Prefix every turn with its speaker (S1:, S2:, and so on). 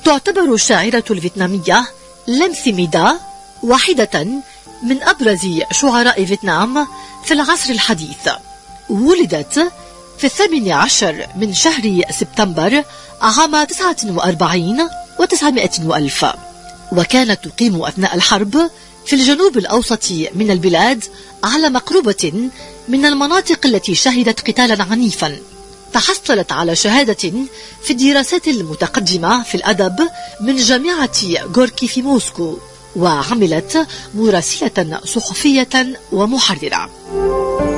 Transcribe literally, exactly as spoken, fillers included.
S1: تعتبر الشاعرة الفيتنامية لم سي مي دا واحدة من أبرز شعراء فيتنام في العصر الحديث. ولدت في الثامن عشر من شهر سبتمبر عام تسعة وأربعين وتسعمائة وألف، وكانت تقيم أثناء الحرب في الجنوب الأوسط من البلاد على مقربة من المناطق التي شهدت قتالا عنيفا. تحصلت على شهادة في الدراسات المتقدمة في الأدب من جامعة غوركي في موسكو، وعملت مراسلة صحفية ومحررة.